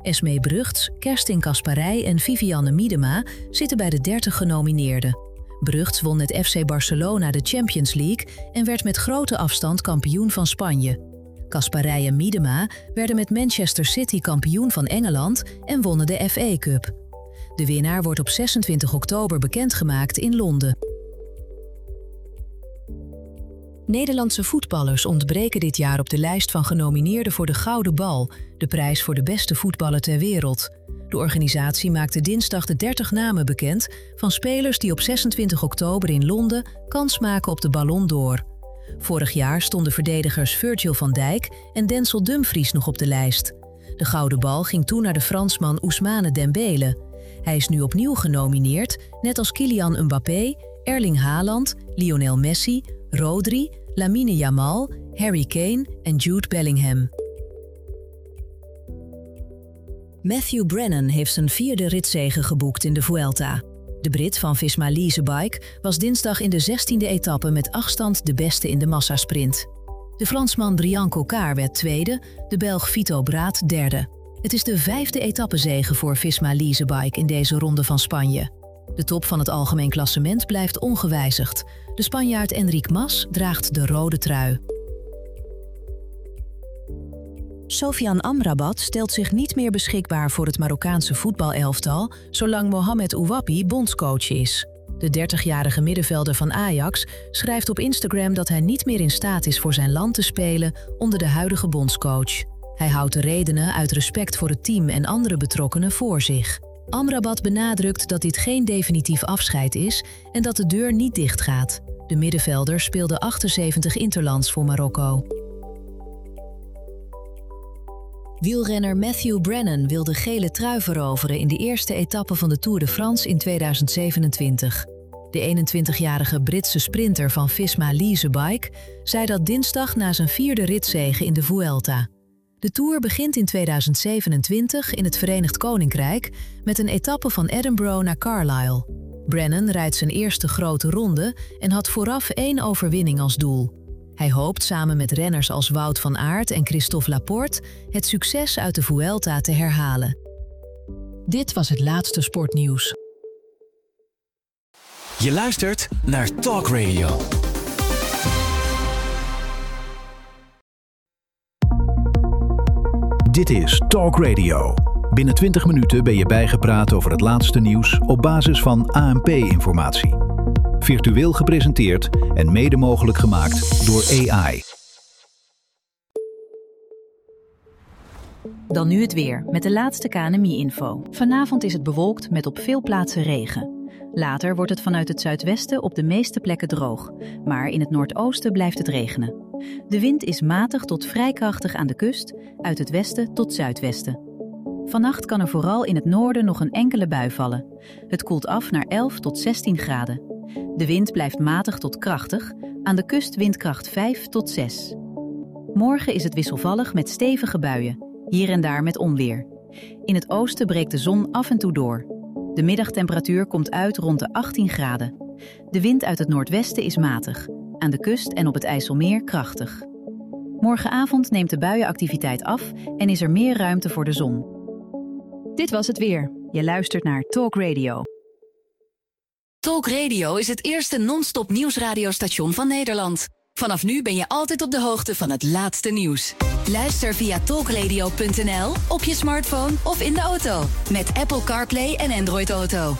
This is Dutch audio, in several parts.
Esmee Brugts, Kerstin Kasparij en Vivianne Miedema zitten bij de 30 genomineerden. Brugts won met FC Barcelona de Champions League en werd met grote afstand kampioen van Spanje. Kasparij en Miedema werden met Manchester City kampioen van Engeland en wonnen de FA Cup. De winnaar wordt op 26 oktober bekendgemaakt in Londen. Nederlandse voetballers ontbreken dit jaar op de lijst van genomineerden voor de Gouden Bal, de prijs voor de beste voetballer ter wereld. De organisatie maakte dinsdag de 30 namen bekend van spelers die op 26 oktober in Londen kans maken op de Ballon d'Or. Vorig jaar stonden verdedigers Virgil van Dijk en Denzel Dumfries nog op de lijst. De Gouden Bal ging toen naar de Fransman Ousmane Dembele. Hij is nu opnieuw genomineerd, net als Kylian Mbappé, Erling Haaland, Lionel Messi, Rodri, Lamine Yamal, Harry Kane en Jude Bellingham. Matthew Brennan heeft zijn 4e ritzege geboekt in de Vuelta. De Brit van Visma Leasebike was dinsdag in de 16e etappe met afstand de beste in de massasprint. De Fransman Brian Cocard werd tweede, de Belg Vito Braat derde. Het is de 5e etappezege voor Visma Leasebike in deze ronde van Spanje. De top van het algemeen klassement blijft ongewijzigd. De Spanjaard Enric Mas draagt de rode trui. Sofiane Amrabat stelt zich niet meer beschikbaar voor het Marokkaanse voetbalelftal zolang Mohamed Ouapi bondscoach is. De 30-jarige middenvelder van Ajax schrijft op Instagram dat hij niet meer in staat is voor zijn land te spelen onder de huidige bondscoach. Hij houdt de redenen uit respect voor het team en andere betrokkenen voor zich. Amrabat benadrukt dat dit geen definitief afscheid is en dat de deur niet dichtgaat. De middenvelder speelde 78 interlands voor Marokko. Wielrenner Matthew Brennan wil de gele trui veroveren in de eerste etappe van de Tour de France in 2027. De 21-jarige Britse sprinter van Visma Leasebike zei dat dinsdag na zijn 4e ritzege in de Vuelta. De Tour begint in 2027 in het Verenigd Koninkrijk met een etappe van Edinburgh naar Carlisle. Brennan rijdt zijn eerste grote ronde en had vooraf 1 overwinning als doel. Hij hoopt samen met renners als Wout van Aert en Christophe Laporte het succes uit de Vuelta te herhalen. Dit was het laatste sportnieuws. Je luistert naar Talk Radio. Dit is Talk Radio. Binnen 20 minuten ben je bijgepraat over het laatste nieuws op basis van ANP-informatie. Virtueel gepresenteerd en mede mogelijk gemaakt door AI. Dan nu het weer, met de laatste KNMI-info. Vanavond is het bewolkt met op veel plaatsen regen. Later wordt het vanuit het zuidwesten op de meeste plekken droog. Maar in het noordoosten blijft het regenen. De wind is matig tot vrij krachtig aan de kust, uit het westen tot zuidwesten. Vannacht kan er vooral in het noorden nog een enkele bui vallen. Het koelt af naar 11 tot 16 graden. De wind blijft matig tot krachtig, aan de kust windkracht 5 tot 6. Morgen is het wisselvallig met stevige buien, hier en daar met onweer. In het oosten breekt de zon af en toe door. De middagtemperatuur komt uit rond de 18 graden. De wind uit het noordwesten is matig, aan de kust en op het IJsselmeer krachtig. Morgenavond neemt de buienactiviteit af en is er meer ruimte voor de zon. Dit was het weer. Je luistert naar Talk Radio. Talk Radio is het eerste non-stop nieuwsradiostation van Nederland. Vanaf nu ben je altijd op de hoogte van het laatste nieuws. Luister via talkradio.nl, op je smartphone of in de auto. Met Apple CarPlay en Android Auto.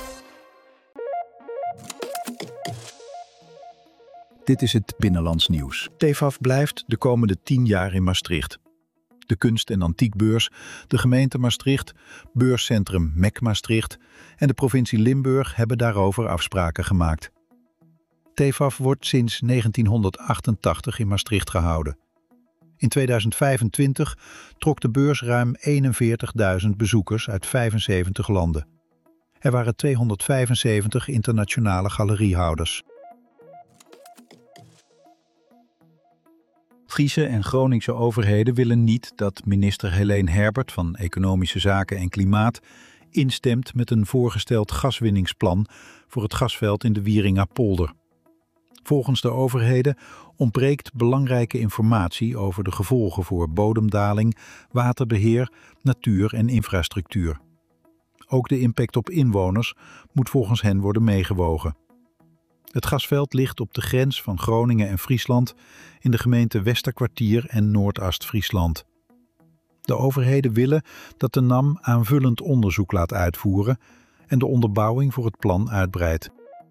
Dit is het Binnenlands nieuws. TEFAF blijft de komende 10 jaar in Maastricht. De kunst- en antiekbeurs, de gemeente Maastricht, beurscentrum MEC Maastricht en de provincie Limburg hebben daarover afspraken gemaakt. TEFAF wordt sinds 1988 in Maastricht gehouden. In 2025 trok de beurs ruim 41.000 bezoekers uit 75 landen. Er waren 275 internationale galeriehouders. Friese en Groningse overheden willen niet dat minister Helene Herbert van Economische Zaken en Klimaat instemt met een voorgesteld gaswinningsplan voor het gasveld in de Wieringerpolder. Volgens de overheden ontbreekt belangrijke informatie over de gevolgen voor bodemdaling, waterbeheer, natuur en infrastructuur. Ook de impact op inwoners moet volgens hen worden meegewogen. Het gasveld ligt op de grens van Groningen en Friesland in de gemeente Westerkwartier en Noordast-Friesland. De overheden willen dat de NAM aanvullend onderzoek laat uitvoeren en de onderbouwing voor het plan uitbreidt.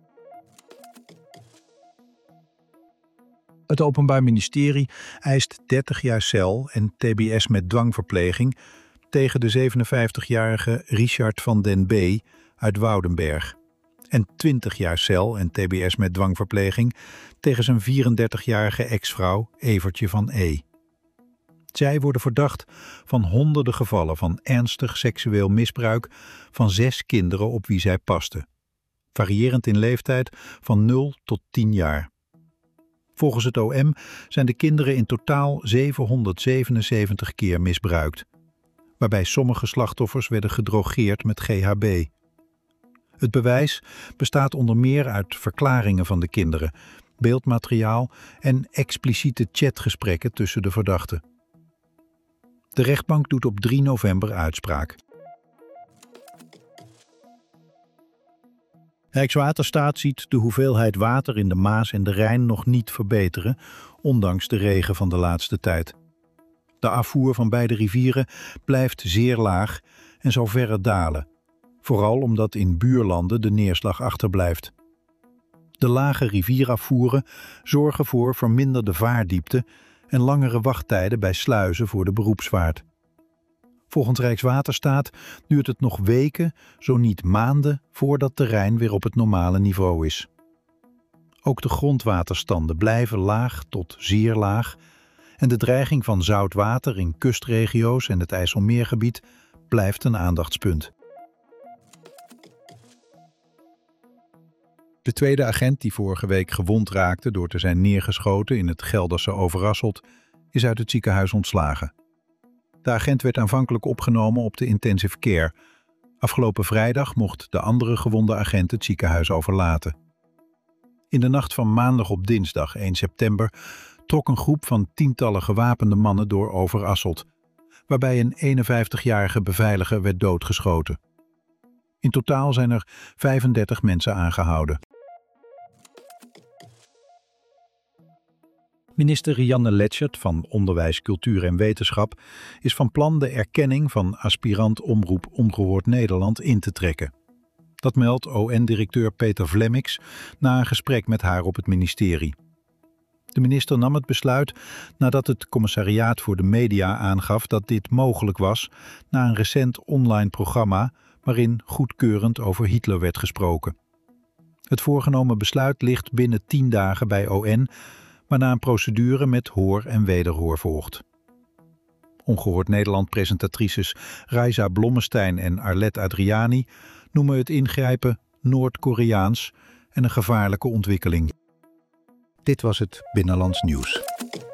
Het Openbaar Ministerie eist 30 jaar cel en tbs met dwangverpleging tegen de 57-jarige Richard van den B. uit Woudenberg en 20 jaar cel en tbs met dwangverpleging tegen zijn 34-jarige ex-vrouw Evertje van E. Zij worden verdacht van honderden gevallen van ernstig seksueel misbruik van 6 kinderen op wie zij pasten, variërend in leeftijd van 0 tot 10 jaar. Volgens het OM zijn de kinderen in totaal 777 keer misbruikt, waarbij sommige slachtoffers werden gedrogeerd met GHB. Het bewijs bestaat onder meer uit verklaringen van de kinderen, beeldmateriaal en expliciete chatgesprekken tussen de verdachten. De rechtbank doet op 3 november uitspraak. Rijkswaterstaat ziet de hoeveelheid water in de Maas en de Rijn nog niet verbeteren, ondanks de regen van de laatste tijd. De afvoer van beide rivieren blijft zeer laag en zal verder dalen, vooral omdat in buurlanden de neerslag achterblijft. De lage rivierafvoeren zorgen voor verminderde vaardiepte en langere wachttijden bij sluizen voor de beroepsvaart. Volgens Rijkswaterstaat duurt het nog weken, zo niet maanden, voordat de Rijn weer op het normale niveau is. Ook de grondwaterstanden blijven laag tot zeer laag en de dreiging van zout water in kustregio's en het IJsselmeergebied blijft een aandachtspunt. De tweede agent die vorige week gewond raakte door te zijn neergeschoten in het Gelderse Overasselt is uit het ziekenhuis ontslagen. De agent werd aanvankelijk opgenomen op de intensive care. Afgelopen vrijdag mocht de andere gewonde agent het ziekenhuis overlaten. In de nacht van maandag op dinsdag 1 september trok een groep van tientallen gewapende mannen door Overasselt, waarbij een 51-jarige beveiliger werd doodgeschoten. In totaal zijn er 35 mensen aangehouden. Minister Rianne Letschert van Onderwijs, Cultuur en Wetenschap is van plan de erkenning van aspirant Omroep Ongehoord Nederland in te trekken. Dat meldt ON-directeur Peter Vlemmix na een gesprek met haar op het ministerie. De minister nam het besluit nadat het Commissariaat voor de Media aangaf dat dit mogelijk was na een recent online programma waarin goedkeurend over Hitler werd gesproken. Het voorgenomen besluit ligt binnen 10 dagen bij ON, waarna een procedure met hoor en wederhoor volgt. Ongehoord Nederland-presentatrices Raisa Blommestein en Arlette Adriani noemen het ingrijpen Noord-Koreaans en een gevaarlijke ontwikkeling. Dit was het Binnenlands Nieuws.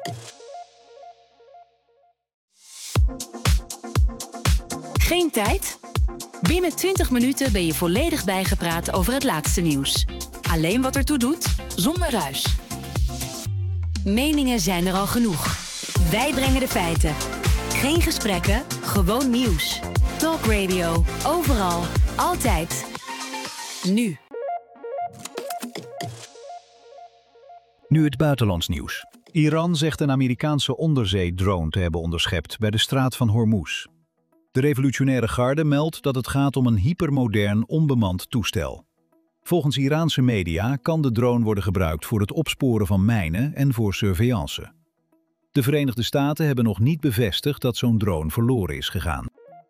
Geen tijd? Binnen 20 minuten ben je volledig bijgepraat over het laatste nieuws. Alleen wat ertoe doet, zonder ruis. Meningen zijn er al genoeg. Wij brengen de feiten. Geen gesprekken, gewoon nieuws. Talk Radio, overal, altijd. Nu. Nu het buitenlands nieuws. Iran zegt een Amerikaanse onderzeedrone te hebben onderschept bij de straat van Hormuz. De revolutionaire garde meldt dat het gaat om een hypermodern onbemand toestel. Volgens Iraanse media kan de drone worden gebruikt voor het opsporen van mijnen en voor surveillance. De Verenigde Staten hebben nog niet bevestigd dat zo'n drone verloren is gegaan.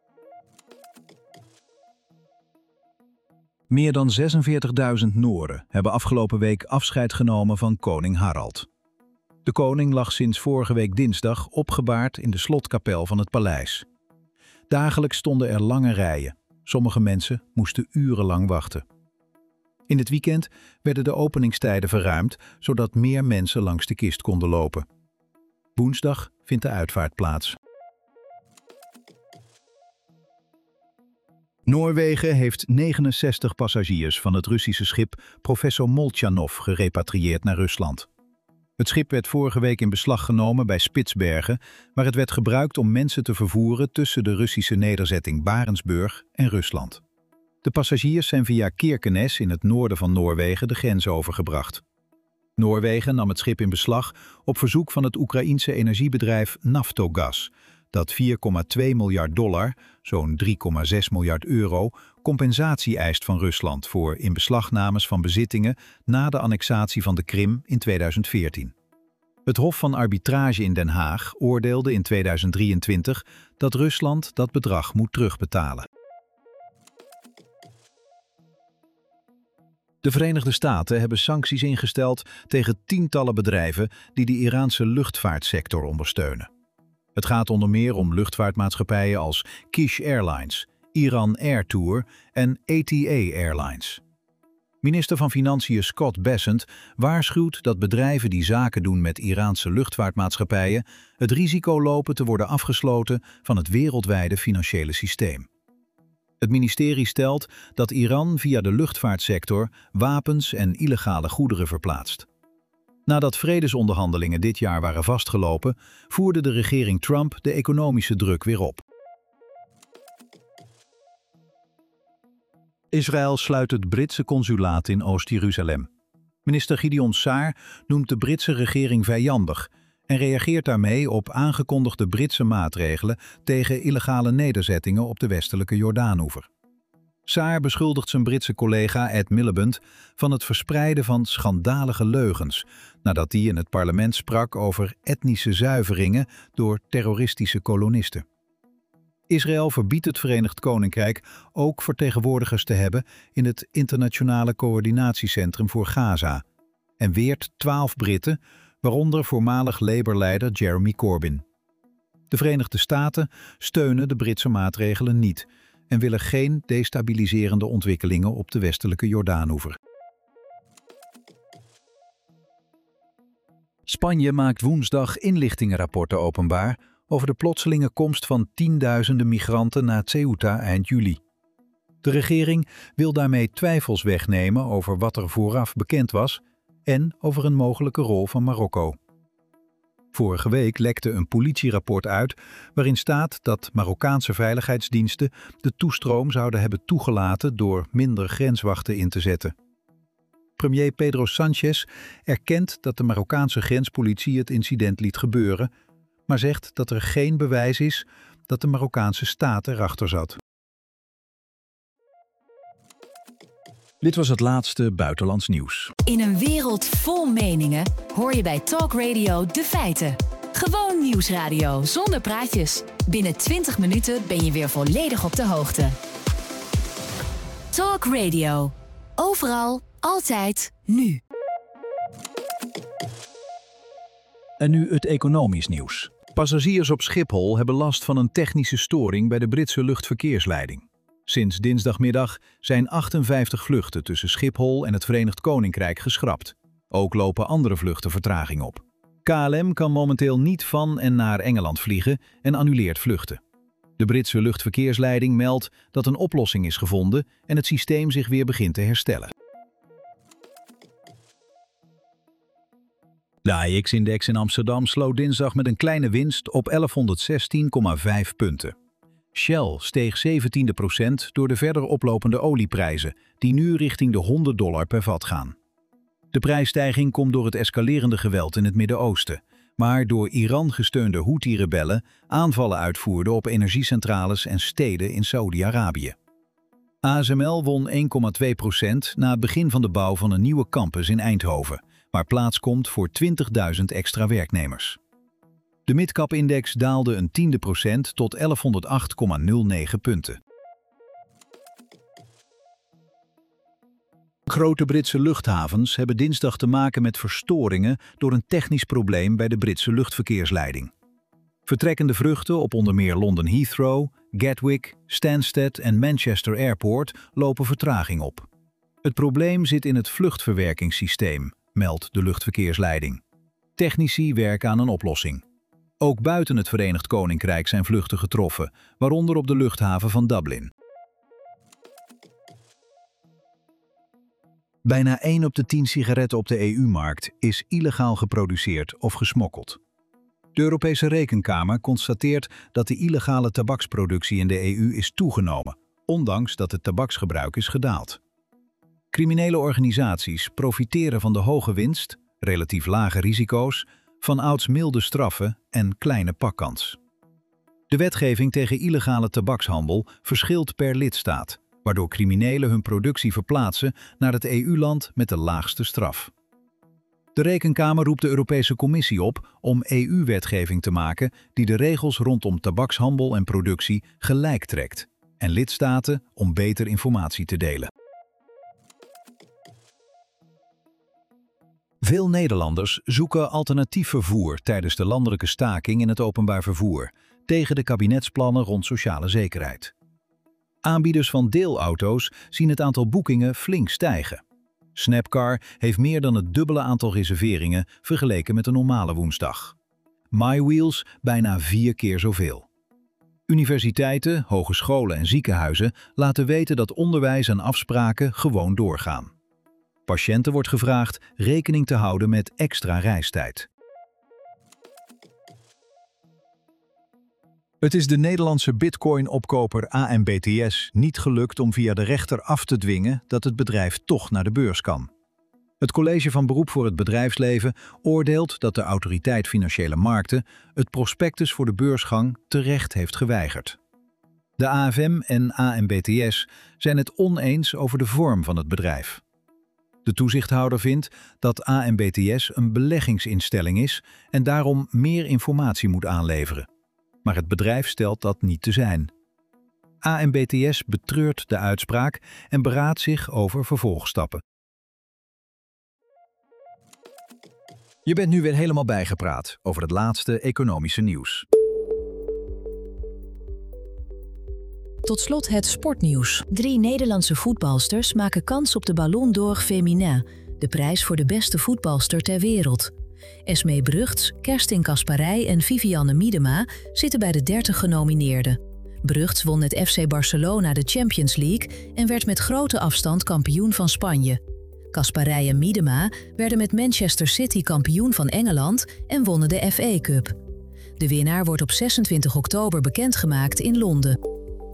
Meer dan 46.000 Nooren hebben afgelopen week afscheid genomen van koning Harald. De koning lag sinds vorige week dinsdag opgebaard in de slotkapel van het paleis. Dagelijks stonden er lange rijen. Sommige mensen moesten urenlang wachten. In het weekend werden de openingstijden verruimd, zodat meer mensen langs de kist konden lopen. Woensdag vindt de uitvaart plaats. Noorwegen heeft 69 passagiers van het Russische schip Professor Moltjanov gerepatrieerd naar Rusland. Het schip werd vorige week in beslag genomen bij Spitsbergen, waar het werd gebruikt om mensen te vervoeren tussen de Russische nederzetting Barentsburg en Rusland. De passagiers zijn via Kirkenes in het noorden van Noorwegen de grens overgebracht. Noorwegen nam het schip in beslag op verzoek van het Oekraïense energiebedrijf Naftogaz, dat $4,2 miljard, zo'n 3,6 miljard euro, compensatie eist van Rusland voor inbeslagnames van bezittingen na de annexatie van de Krim in 2014. Het Hof van Arbitrage in Den Haag oordeelde in 2023 dat Rusland dat bedrag moet terugbetalen. De Verenigde Staten hebben sancties ingesteld tegen tientallen bedrijven die de Iraanse luchtvaartsector ondersteunen. Het gaat onder meer om luchtvaartmaatschappijen als Kish Airlines, Iran Air Tour en ATA Airlines. Minister van Financiën Scott Bessent waarschuwt dat bedrijven die zaken doen met Iraanse luchtvaartmaatschappijen het risico lopen te worden afgesloten van het wereldwijde financiële systeem. Het ministerie stelt dat Iran via de luchtvaartsector wapens en illegale goederen verplaatst. Nadat vredesonderhandelingen dit jaar waren vastgelopen, voerde de regering Trump de economische druk weer op. Israël sluit het Britse consulaat in Oost-Jeruzalem. Minister Gideon Saar noemt de Britse regering vijandig en reageert daarmee op aangekondigde Britse maatregelen tegen illegale nederzettingen op de westelijke Jordaanoever. Saar beschuldigt zijn Britse collega Ed Miliband van het verspreiden van schandalige leugens, nadat hij in het parlement sprak over etnische zuiveringen door terroristische kolonisten. Israël verbiedt het Verenigd Koninkrijk ook vertegenwoordigers te hebben in het Internationale Coördinatiecentrum voor Gaza en weert 12 Britten, waaronder voormalig Labour-leider Jeremy Corbyn. De Verenigde Staten steunen de Britse maatregelen niet en willen geen destabiliserende ontwikkelingen op de westelijke Jordaanoever. Spanje maakt woensdag inlichtingenrapporten openbaar over de plotselinge komst van tienduizenden migranten naar Ceuta eind juli. De regering wil daarmee twijfels wegnemen over wat er vooraf bekend was en over een mogelijke rol van Marokko. Vorige week lekte een politierapport uit waarin staat dat Marokkaanse veiligheidsdiensten de toestroom zouden hebben toegelaten door minder grenswachten in te zetten. Premier Pedro Sánchez erkent dat de Marokkaanse grenspolitie het incident liet gebeuren, maar zegt dat er geen bewijs is dat de Marokkaanse staat erachter zat. Dit was het laatste buitenlands nieuws. In een wereld vol meningen hoor je bij Talk Radio de feiten. Gewoon nieuwsradio zonder praatjes. Binnen 20 minuten ben je weer volledig op de hoogte. Talk Radio. Overal, altijd, nu. En nu het economisch nieuws. Passagiers op Schiphol hebben last van een technische storing bij de Britse luchtverkeersleiding. Sinds dinsdagmiddag zijn 58 vluchten tussen Schiphol en het Verenigd Koninkrijk geschrapt. Ook lopen andere vluchten vertraging op. KLM kan momenteel niet van en naar Engeland vliegen en annuleert vluchten. De Britse luchtverkeersleiding meldt dat een oplossing is gevonden en het systeem zich weer begint te herstellen. De AEX-index in Amsterdam sloot dinsdag met een kleine winst op 1116,5 punten. Shell steeg 17% door de verder oplopende olieprijzen, die nu richting de $100 per vat gaan. De prijsstijging komt door het escalerende geweld in het Midden-Oosten, maar door Iran gesteunde Houthi-rebellen aanvallen uitvoerden op energiecentrales en steden in Saoedi-Arabië. ASML won 1,2% na het begin van de bouw van een nieuwe campus in Eindhoven, waar plaats komt voor 20.000 extra werknemers. De midcap-index daalde een 0,1% tot 1108,09 punten. Grote Britse luchthavens hebben dinsdag te maken met verstoringen door een technisch probleem bij de Britse luchtverkeersleiding. Vertrekkende vluchten op onder meer London Heathrow, Gatwick, Stansted en Manchester Airport lopen vertraging op. Het probleem zit in het vluchtverwerkingssysteem, meldt de luchtverkeersleiding. Technici werken aan een oplossing. Ook buiten het Verenigd Koninkrijk zijn vluchten getroffen, waaronder op de luchthaven van Dublin. Bijna 1 op de 10 sigaretten op de EU-markt is illegaal geproduceerd of gesmokkeld. De Europese Rekenkamer constateert dat de illegale tabaksproductie in de EU is toegenomen, ondanks dat het tabaksgebruik is gedaald. Criminele organisaties profiteren van de hoge winst, relatief lage risico's, vanouds milde straffen en kleine pakkans. De wetgeving tegen illegale tabakshandel verschilt per lidstaat, waardoor criminelen hun productie verplaatsen naar het EU-land met de laagste straf. De Rekenkamer roept de Europese Commissie op om EU-wetgeving te maken die de regels rondom tabakshandel en productie gelijk trekt en lidstaten om beter informatie te delen. Veel Nederlanders zoeken alternatief vervoer tijdens de landelijke staking in het openbaar vervoer tegen de kabinetsplannen rond sociale zekerheid. Aanbieders van deelauto's zien het aantal boekingen flink stijgen. Snapcar heeft meer dan het dubbele aantal reserveringen vergeleken met een normale woensdag. MyWheels bijna 4 keer zoveel. Universiteiten, hogescholen en ziekenhuizen laten weten dat onderwijs en afspraken gewoon doorgaan. Patiënten wordt gevraagd rekening te houden met extra reistijd. Het is de Nederlandse bitcoin-opkoper AMBTS niet gelukt om via de rechter af te dwingen dat het bedrijf toch naar de beurs kan. Het College van Beroep voor het Bedrijfsleven oordeelt dat de Autoriteit Financiële Markten het prospectus voor de beursgang terecht heeft geweigerd. De AFM en AMBTS zijn het oneens over de vorm van het bedrijf. De toezichthouder vindt dat AMBTS een beleggingsinstelling is en daarom meer informatie moet aanleveren. Maar het bedrijf stelt dat niet te zijn. AMBTS betreurt de uitspraak en beraadt zich over vervolgstappen. Je bent nu weer helemaal bijgepraat over het laatste economische nieuws. Tot slot het sportnieuws. 3 Nederlandse voetbalsters maken kans op de Ballon d'Or Féminin, de prijs voor de beste voetbalster ter wereld. Esmee Brugts, Kerstin Kasparij en Vivianne Miedema zitten bij de 30 genomineerden. Brugts won met FC Barcelona de Champions League en werd met grote afstand kampioen van Spanje. Kasparij en Miedema werden met Manchester City kampioen van Engeland en wonnen de FA Cup. De winnaar wordt op 26 oktober bekendgemaakt in Londen.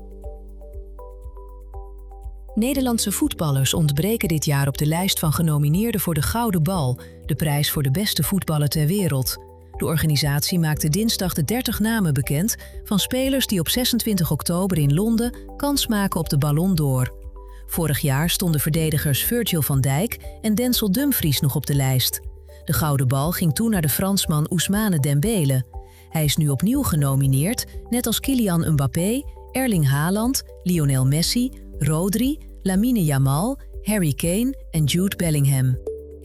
Nederlandse voetballers ontbreken dit jaar op de lijst van genomineerden voor de Gouden Bal, de prijs voor de beste voetballer ter wereld. De organisatie maakte dinsdag de 30 namen bekend van spelers die op 26 oktober in Londen kans maken op de Ballon d'Or. Vorig jaar stonden verdedigers Virgil van Dijk en Denzel Dumfries nog op de lijst. De Gouden Bal ging toen naar de Fransman Ousmane Dembele. Hij is nu opnieuw genomineerd, net als Kylian Mbappé, Erling Haaland, Lionel Messi, Rodri, Lamine Yamal, Harry Kane en Jude Bellingham.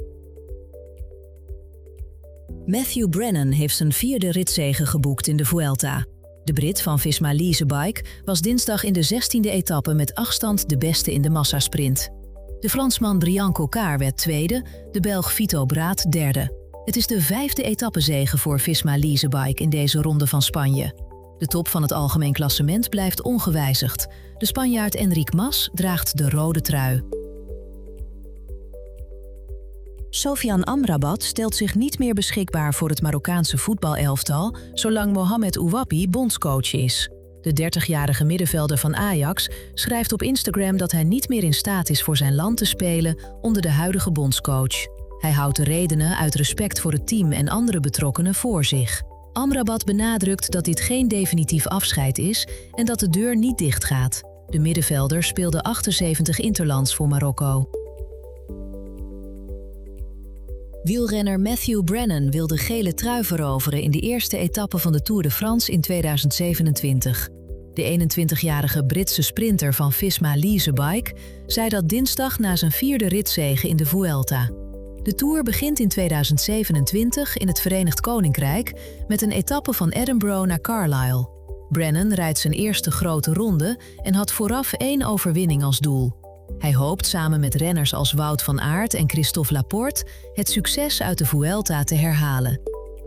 Matthew Brennan heeft zijn 4e ritzege geboekt in de Vuelta. De Brit van Visma Leasebike was dinsdag in de 16e etappe met afstand de beste in de massasprint. De Fransman Brian Cocard werd tweede, de Belg Vito Braat derde. Het is de 5e etappezege voor Visma Leasebike in deze ronde van Spanje. De top van het algemeen klassement blijft ongewijzigd. De Spanjaard Enric Mas draagt de rode trui. Sofian Amrabat stelt zich niet meer beschikbaar voor het Marokkaanse voetbalelftal zolang Mohamed Ouabi bondscoach is. De 30-jarige middenvelder van Ajax schrijft op Instagram dat hij niet meer in staat is voor zijn land te spelen onder de huidige bondscoach. Hij houdt de redenen uit respect voor het team en andere betrokkenen voor zich. Amrabat benadrukt dat dit geen definitief afscheid is en dat de deur niet dichtgaat. De middenvelder speelde 78 interlands voor Marokko. Wielrenner Matthew Brennan wil de gele trui veroveren in de eerste etappe van de Tour de France in 2027. De 21-jarige Britse sprinter van Visma Leasebike zei dat dinsdag na zijn 4e ritzege in de Vuelta. De Tour begint in 2027 in het Verenigd Koninkrijk met een etappe van Edinburgh naar Carlisle. Brennan rijdt zijn eerste grote ronde en had vooraf 1 overwinning als doel. Hij hoopt samen met renners als Wout van Aert en Christophe Laporte het succes uit de Vuelta te herhalen.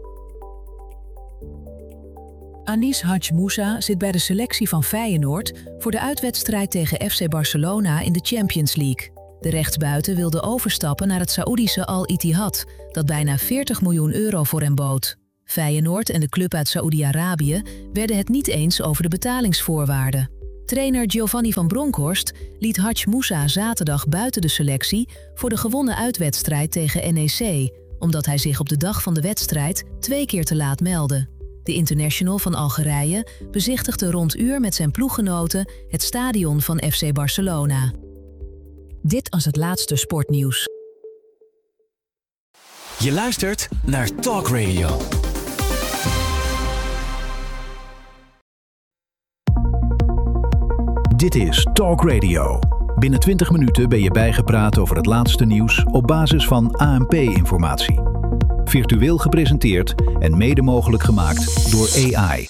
Anis Hadj Moussa zit bij de selectie van Feyenoord voor de uitwedstrijd tegen FC Barcelona in de Champions League. De rechtsbuiten wilde overstappen naar het Saoedische Al Ittihad, dat bijna 40 miljoen euro voor hem bood. Feyenoord en de club uit Saoedi-Arabië werden het niet eens over de betalingsvoorwaarden. Trainer Giovanni van Bronckhorst liet Hadj Moussa zaterdag buiten de selectie voor de gewonnen uitwedstrijd tegen NEC, omdat hij zich op de dag van de wedstrijd 2 keer te laat meldde. De international van Algerije bezichtigde rond uur met zijn ploeggenoten het stadion van FC Barcelona. Dit was het laatste sportnieuws. Je luistert naar Talk Radio. Dit is Talk Radio. Binnen 20 minuten ben je bijgepraat over het laatste nieuws op basis van ANP-informatie. Virtueel gepresenteerd en mede mogelijk gemaakt door AI.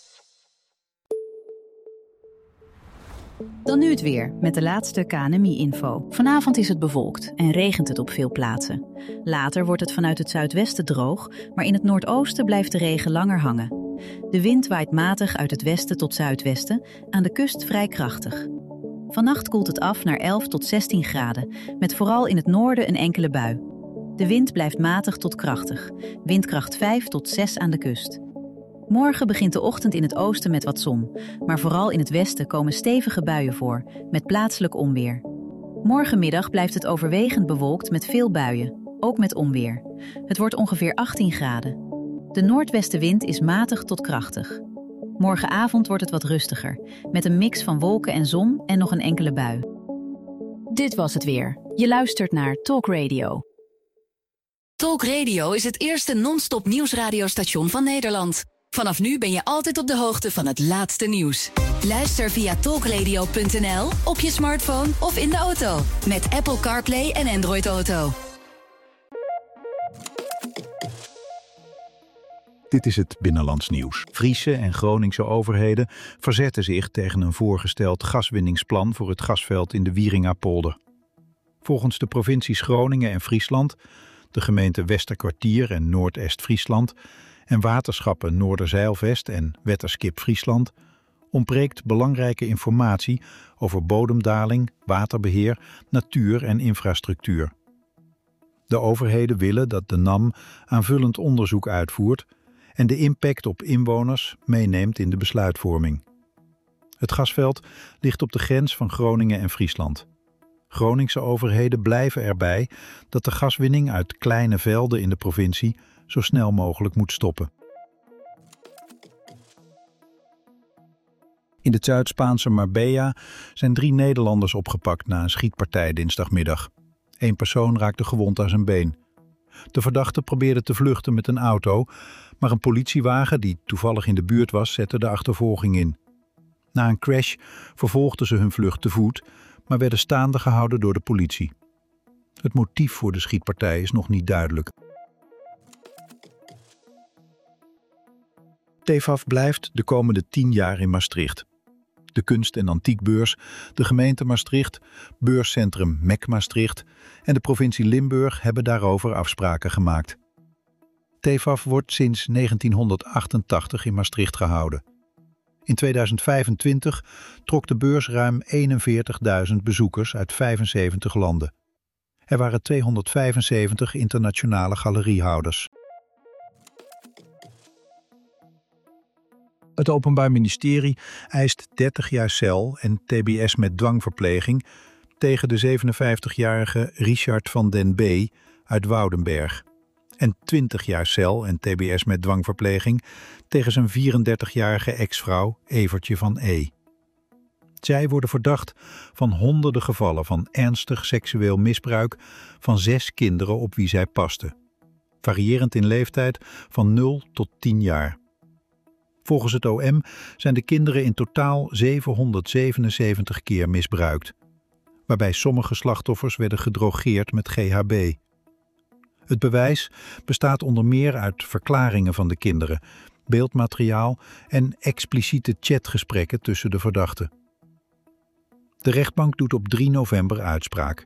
Dan nu het weer, met de laatste KNMI-info. Vanavond is het bewolkt en regent het op veel plaatsen. Later wordt het vanuit het zuidwesten droog, maar in het noordoosten blijft de regen langer hangen. De wind waait matig uit het westen tot zuidwesten, aan de kust vrij krachtig. Vannacht koelt het af naar 11 tot 16 graden, met vooral in het noorden een enkele bui. De wind blijft matig tot krachtig, windkracht 5 tot 6 aan de kust. Morgen begint de ochtend in het oosten met wat zon, maar vooral in het westen komen stevige buien voor, met plaatselijk onweer. Morgenmiddag blijft het overwegend bewolkt met veel buien, ook met onweer. Het wordt ongeveer 18 graden. De noordwestenwind is matig tot krachtig. Morgenavond wordt het wat rustiger, met een mix van wolken en zon en nog een enkele bui. Dit was het weer. Je luistert naar Talk Radio. Talk Radio is het eerste non-stop nieuwsradiostation van Nederland. Vanaf nu ben je altijd op de hoogte van het laatste nieuws. Luister via talkradio.nl, op je smartphone of in de auto. Met Apple CarPlay en Android Auto. Dit is het Binnenlands nieuws. Friese en Groningse overheden verzetten zich tegen een voorgesteld gaswinningsplan voor het gasveld in de Wieringa-polder. Volgens de provincies Groningen en Friesland, de gemeenten Westerkwartier en Noordest-Friesland en waterschappen Noorderzeilvest en Wetterskip Friesland ontbreekt belangrijke informatie over bodemdaling, waterbeheer, natuur en infrastructuur. De overheden willen dat de NAM aanvullend onderzoek uitvoert en de impact op inwoners meeneemt in de besluitvorming. Het gasveld ligt op de grens van Groningen en Friesland. Groningse overheden blijven erbij dat de gaswinning uit kleine velden in de provincie zo snel mogelijk moet stoppen. In het Zuid-Spaanse Marbella zijn 3 Nederlanders opgepakt na een schietpartij dinsdagmiddag. 1 persoon raakte gewond aan zijn been. De verdachte probeerde te vluchten met een auto, maar een politiewagen die toevallig in de buurt was, zette de achtervolging in. Na een crash vervolgden ze hun vlucht te voet, maar werden staande gehouden door de politie. Het motief voor de schietpartij is nog niet duidelijk. TEFAF blijft de komende 10 jaar in Maastricht. De kunst- en antiekbeurs, de gemeente Maastricht, beurscentrum MEC Maastricht en de provincie Limburg hebben daarover afspraken gemaakt. TEFAF wordt sinds 1988 in Maastricht gehouden. In 2025 trok de beurs ruim 41.000 bezoekers uit 75 landen. Er waren 275 internationale galeriehouders. Het Openbaar Ministerie eist 30 jaar cel en tbs met dwangverpleging tegen de 57-jarige Richard van den B. uit Woudenberg en 20 jaar cel en tbs met dwangverpleging tegen zijn 34-jarige ex-vrouw Evertje van E. Zij worden verdacht van honderden gevallen van ernstig seksueel misbruik van 6 kinderen op wie zij pasten, variërend in leeftijd van 0 tot 10 jaar. Volgens het OM zijn de kinderen in totaal 777 keer misbruikt, waarbij sommige slachtoffers werden gedrogeerd met GHB. Het bewijs bestaat onder meer uit verklaringen van de kinderen, beeldmateriaal en expliciete chatgesprekken tussen de verdachten. De rechtbank doet op 3 november uitspraak.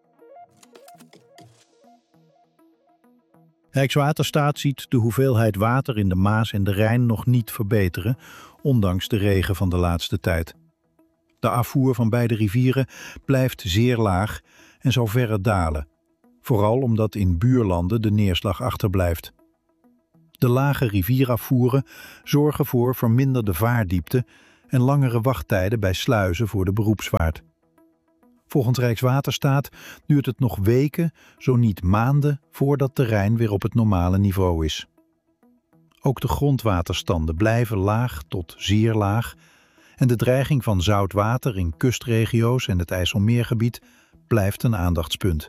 Rijkswaterstaat ziet de hoeveelheid water in de Maas en de Rijn nog niet verbeteren, ondanks de regen van de laatste tijd. De afvoer van beide rivieren blijft zeer laag en zou verder dalen, vooral omdat in buurlanden de neerslag achterblijft. De lage rivierafvoeren zorgen voor verminderde vaardiepte en langere wachttijden bij sluizen voor de beroepsvaart. Volgens Rijkswaterstaat duurt het nog weken, zo niet maanden, voordat de Rijn weer op het normale niveau is. Ook de grondwaterstanden blijven laag tot zeer laag en de dreiging van zout water in kustregio's en het IJsselmeergebied blijft een aandachtspunt.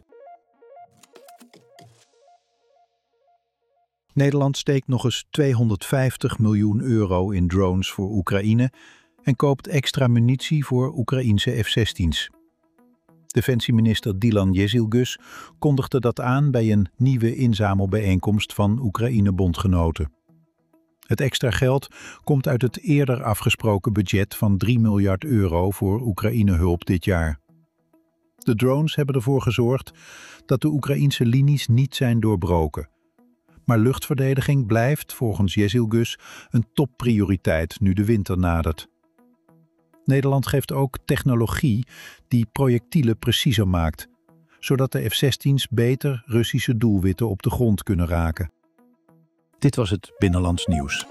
Nederland steekt nog eens €250 miljoen in drones voor Oekraïne en koopt extra munitie voor Oekraïense F-16's. Defensieminister Dylan Jezielgus kondigde dat aan bij een nieuwe inzamelbijeenkomst van Oekraïne-bondgenoten. Het extra geld komt uit het eerder afgesproken budget van €3 miljard voor Oekraïne-hulp dit jaar. De drones hebben ervoor gezorgd dat de Oekraïense linies niet zijn doorbroken. Maar luchtverdediging blijft volgens Jezielgus een topprioriteit nu de winter nadert. Nederland geeft ook technologie die projectielen preciezer maakt, zodat de F-16's beter Russische doelwitten op de grond kunnen raken. Dit was het Binnenlands Nieuws.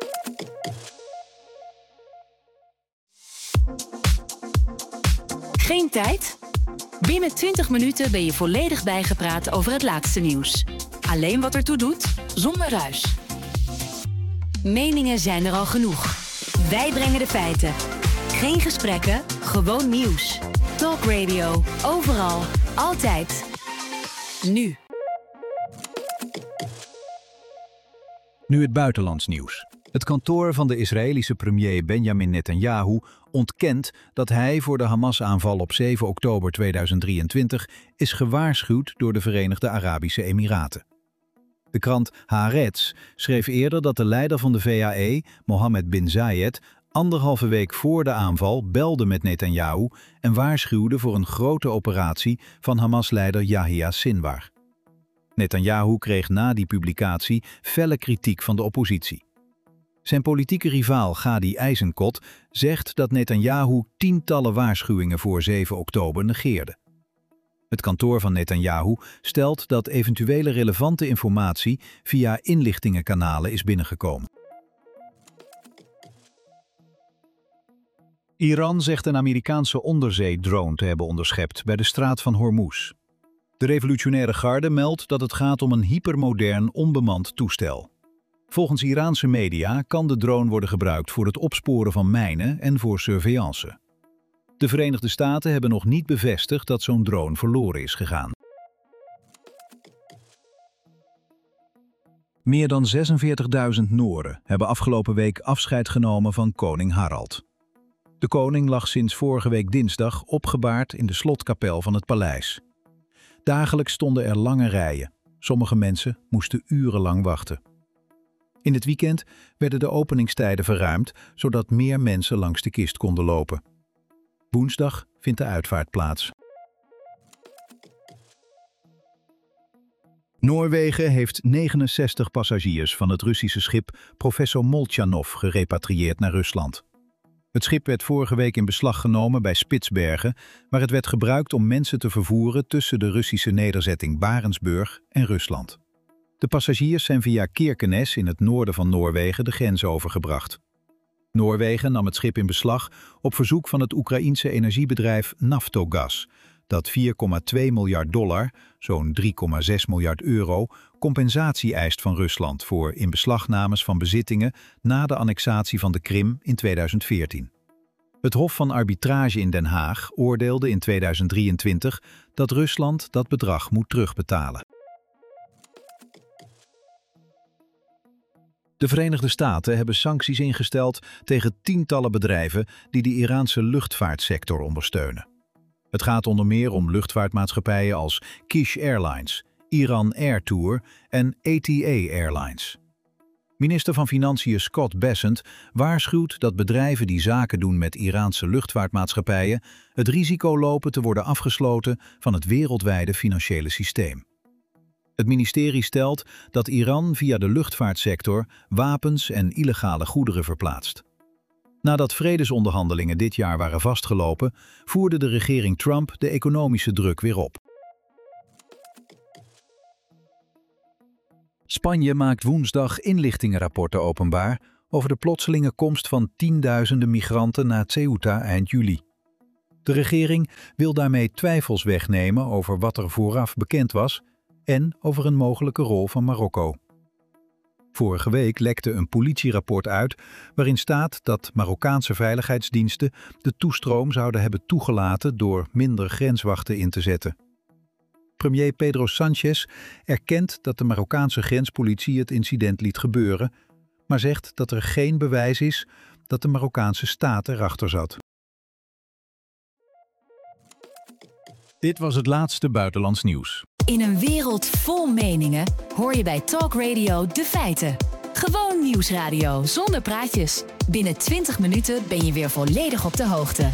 Geen tijd? Binnen 20 minuten ben je volledig bijgepraat over het laatste nieuws. Alleen wat ertoe doet, zonder ruis. Meningen zijn er al genoeg. Wij brengen de feiten. Geen gesprekken, gewoon nieuws. Talk Radio, overal, altijd. Nu. Nu het buitenlands nieuws. Het kantoor van de Israëlische premier Benjamin Netanyahu ontkent dat hij voor de Hamas-aanval op 7 oktober 2023 is gewaarschuwd door de Verenigde Arabische Emiraten. De krant Haaretz schreef eerder dat de leider van de VAE, Mohammed bin Zayed, 1,5 week voor de aanval belde met Netanyahu en waarschuwde voor een grote operatie van Hamas-leider Yahya Sinwar. Netanyahu kreeg na die publicatie felle kritiek van de oppositie. Zijn politieke rivaal Gadi Eisenkot zegt dat Netanyahu tientallen waarschuwingen voor 7 oktober negeerde. Het kantoor van Netanyahu stelt dat eventuele relevante informatie via inlichtingenkanalen is binnengekomen. Iran zegt een Amerikaanse onderzeedrone te hebben onderschept bij de straat van Hormuz. De revolutionaire garde meldt dat het gaat om een hypermodern onbemand toestel. Volgens Iraanse media kan de drone worden gebruikt voor het opsporen van mijnen en voor surveillance. De Verenigde Staten hebben nog niet bevestigd dat zo'n drone verloren is gegaan. Meer dan 46.000 Nooren hebben afgelopen week afscheid genomen van koning Harald. De koning lag sinds vorige week dinsdag opgebaard in de slotkapel van het paleis. Dagelijks stonden er lange rijen. Sommige mensen moesten urenlang wachten. In het weekend werden de openingstijden verruimd, zodat meer mensen langs de kist konden lopen. Woensdag vindt de uitvaart plaats. Noorwegen heeft 69 passagiers van het Russische schip Professor Moltjanov gerepatrieerd naar Rusland. Het schip werd vorige week in beslag genomen bij Spitsbergen, waar het werd gebruikt om mensen te vervoeren tussen de Russische nederzetting Barentsburg en Rusland. De passagiers zijn via Kirkenes in het noorden van Noorwegen de grens overgebracht. Noorwegen nam het schip in beslag op verzoek van het Oekraïense energiebedrijf Naftogaz, dat $4,2 miljard, zo'n €3,6 miljard, compensatie eist van Rusland voor inbeslagnames van bezittingen na de annexatie van de Krim in 2014. Het Hof van Arbitrage in Den Haag oordeelde in 2023 dat Rusland dat bedrag moet terugbetalen. De Verenigde Staten hebben sancties ingesteld tegen tientallen bedrijven die de Iraanse luchtvaartsector ondersteunen. Het gaat onder meer om luchtvaartmaatschappijen als Kish Airlines, Iran Air Tour en ATA Airlines. Minister van Financiën Scott Bessent waarschuwt dat bedrijven die zaken doen met Iraanse luchtvaartmaatschappijen het risico lopen te worden afgesloten van het wereldwijde financiële systeem. Het ministerie stelt dat Iran via de luchtvaartsector wapens en illegale goederen verplaatst. Nadat vredesonderhandelingen dit jaar waren vastgelopen, voerde de regering Trump de economische druk weer op. Spanje maakt woensdag inlichtingenrapporten openbaar over de plotselinge komst van tienduizenden migranten naar Ceuta eind juli. De regering wil daarmee twijfels wegnemen over wat er vooraf bekend was en over een mogelijke rol van Marokko. Vorige week lekte een politierapport uit waarin staat dat Marokkaanse veiligheidsdiensten de toestroom zouden hebben toegelaten door minder grenswachten in te zetten. Premier Pedro Sánchez erkent dat de Marokkaanse grenspolitie het incident liet gebeuren, maar zegt dat er geen bewijs is dat de Marokkaanse staat erachter zat. Dit was het laatste buitenlands nieuws. In een wereld vol meningen hoor je bij Talk Radio de feiten. Gewoon nieuwsradio zonder praatjes. Binnen 20 minuten ben je weer volledig op de hoogte.